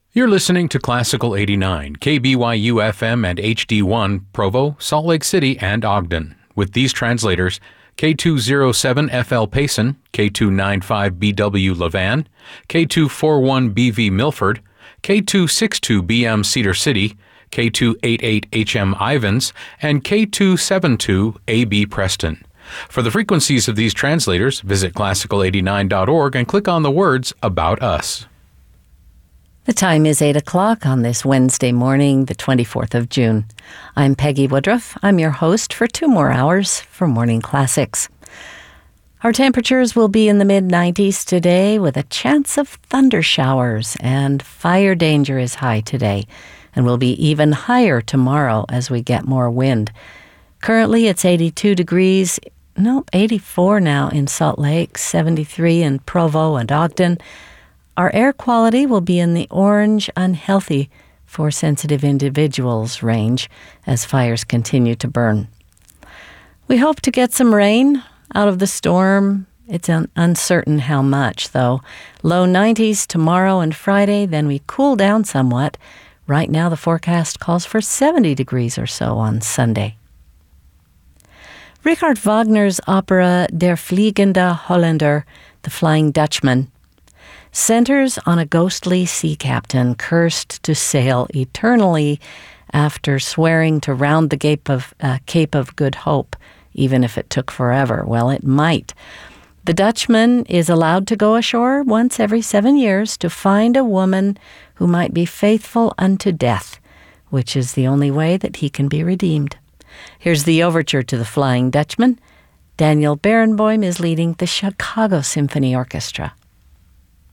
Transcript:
You're listening to Classical 89, KBYU FM and HD1, Provo, Salt Lake City, and Ogden. With these translators, K207FL Payson, K295BW Levan, K241BV Milford, K262BM Cedar City, K288HM Ivans, and K272AB Preston. For the frequencies of these translators, visit classical89.org and click on the words About Us. The time is 8 o'clock on this Wednesday morning, the 24th of June. I'm Peggy Woodruff. I'm your host for 2 more hours for Morning Classics. Our temperatures will be in the mid-90s today with a chance of thunder showers, and fire danger is high today and will be even higher tomorrow as we get more wind. Currently it's 84 now in Salt Lake, 73 in Provo and Ogden. Our air quality will be in the orange unhealthy for sensitive individuals range as fires continue to burn. We hope to get some rain out of the storm. It's uncertain how much, though. Low 90s tomorrow and Friday, then we cool down somewhat. Right now the forecast calls for 70 degrees or so on Sunday. Richard Wagner's opera Der Fliegende Holländer, The Flying Dutchman, centers on a ghostly sea captain cursed to sail eternally after swearing to round the Cape of Good Hope, even if it took forever. Well, it might. The Dutchman is allowed to go ashore once every 7 years to find a woman who might be faithful unto death, which is the only way that he can be redeemed. Here's the overture to The Flying Dutchman. Daniel Barenboim is leading the Chicago Symphony Orchestra.